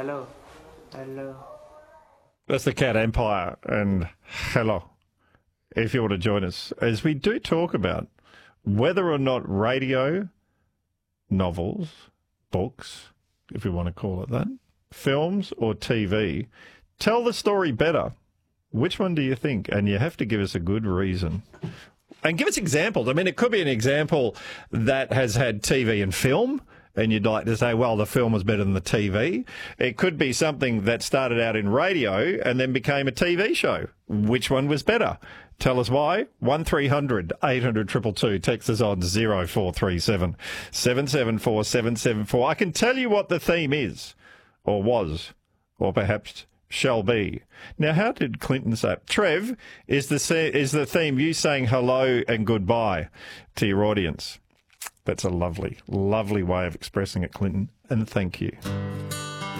Hello. Hello. That's the Cat Empire, and hello, if you want to join us, as we do talk about whether or not radio, novels, books, if you want to call it that, films or TV, tell the story better. Which one do you think? And you have to give us a good reason. And give us examples. I mean, it could be an example that has had TV and film, and you'd like to say, well, the film was better than the TV. It could be something that started out in radio and then became a TV show. Which one was better? Tell us why. 1300 800 222. Text us on 0437 774 774. I can tell you what the theme is, or was, or perhaps shall be. Now, how did Clinton say it? Trev, is the theme you saying hello and goodbye to your audience? That's a lovely, lovely way of expressing it, Clinton, and thank you.